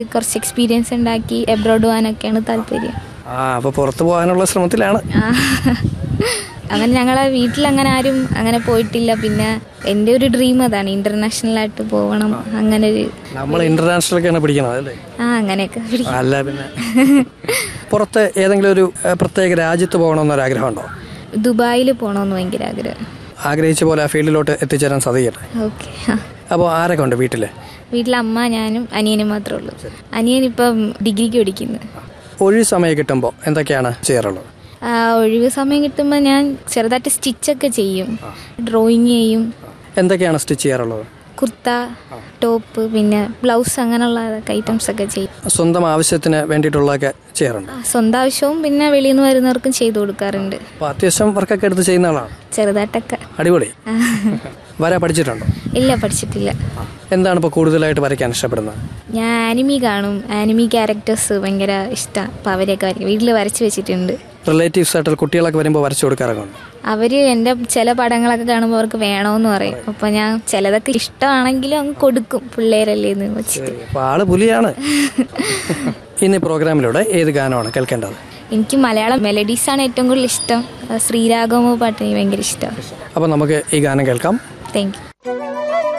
കുറച്ച് എക്സ്പീരിയൻസ് ഉണ്ടാക്കി എബ്രോഡ് പോകാനൊക്കെയാണ് താല്പര്യം. അപ്പോൾ പുറത്ത് പോകാനുള്ള ശ്രമത്തിലാണ്. അങ്ങനെ ഞങ്ങളെ വീട്ടിലങ്ങനെ ആരും അങ്ങനെ പോയിട്ടില്ല. പിന്നെ എൻ്റെ ഒരു ഡ്രീം അതാണ്, ഇന്റർനാഷണലായിട്ട് പോകണം. അങ്ങനെ ഒരു നമ്മൾ ഇന്റർനാഷണലൊക്കെയാണ് പിടിക്കുന്നത് അല്ലേ? അങ്ങനെയൊക്കെ അല്ല പിന്നെ പുറത്ത് ഏതെങ്കിലും ഒരു പ്രത്യേക രാജ്യത്ത് പോകണമെന്നൊരാഗ്രഹം ഉണ്ടോ? ദുബായിൽ പോകണമെന്ന് ഭയങ്കര ആഗ്രഹം. ആഗ്രഹിച്ച പോലെ ആ ഫീൽഡിലോട്ട് എത്തിച്ചേരാൻ സാധിക്കട്ടെ. ഓക്കെ. അപ്പോൾ ആരൊക്കെ ഉണ്ട് വീട്ടിൽ? വീട്ടിലമ്മ, ഞാനും അനിയനും മാത്രമേ ഉള്ളൂ. അനിയൻ ഇപ്പം ഡിഗ്രിക്ക് പഠിക്കുന്നു. ഒഴിവ് സമയം കിട്ടുമ്പോൾ എന്തൊക്കെയാണ് ചെയ്യാറുള്ളത്? ഒഴിവ് സമയം കിട്ടുമ്പോൾ ഞാൻ ചെറുതായിട്ട് സ്റ്റിച്ചൊക്കെ ചെയ്യും, ഡ്രോയിങ് ചെയ്യും. എന്തൊക്കെയാണ് സ്റ്റിച്ച് ചെയ്യാറുള്ളത്? കുർത്ത, ടോപ്പ്, പിന്നെ ബ്ലൗസ്, അങ്ങനെയുള്ള ഐറ്റംസ് ഒക്കെ ചെയ്യും. സ്വന്തം ആവശ്യത്തിന് വേണ്ടിയിട്ടുള്ളതൊക്കെ ചെയ്യാറുണ്ട്? സ്വന്തം ആവശ്യവും പിന്നെ വെളിയിൽ നിന്ന് വരുന്നവർക്കും ചെയ്തു കൊടുക്കാറുണ്ട്. അത്യാവശ്യം വർക്കൊക്കെ എടുത്ത് ചെയ്യുന്ന ആളാണ്? ചെറുതായിട്ടൊക്കെ. അടിപൊളി. വര പഠിച്ചിട്ടുണ്ടോ? ഇല്ല, പഠിച്ചിട്ടില്ല. എന്താണ് ഇപ്പോൾ കൂടുതലായിട്ട് വരയ്ക്കാൻ ഇഷ്ടപ്പെടുന്നത്? ഞാൻ ആനിമി കാണും. ആനിമി ക്യാരക്ടേഴ്സ് ഭയങ്കര ഇഷ്ടമാണ്. അപ്പോൾ അവരെയൊക്കെ വരയ്ക്കും. വീട്ടിൽ വരച്ച് വെച്ചിട്ടുണ്ട്. റിലേറ്റീവ്സ് ആയിട്ട് കുട്ടികളൊക്കെ വരുമ്പോൾ വരച്ചു കൊടുക്കാറൊക്കെ? അവർ എൻ്റെ ചില പടങ്ങളൊക്കെ കാണുമ്പോൾ അവർക്ക് വേണമെന്ന് പറയും. അപ്പോൾ ഞാൻ ചിലതൊക്കെ ഇഷ്ടമാണെങ്കിലും അങ്ങ് കൊടുക്കും, പിള്ളേരല്ലേ എന്ന് വെച്ചിട്ട്. ആള് പുലിയാണ്. ഇന്ന് പ്രോഗ്രാമിലൂടെ ഏത് ഗാനമാണ് കേൾക്കേണ്ടത്? എനിക്ക് മലയാളം മെലഡീസാണ് ഏറ്റവും കൂടുതൽ ഇഷ്ടം. ശ്രീരാഗമോ പാട്ട് എനിക്ക് ഭയങ്കര ഇഷ്ടമാണ്. അപ്പോൾ നമുക്ക് ഈ ഗാനം കേൾക്കാം. Thank you.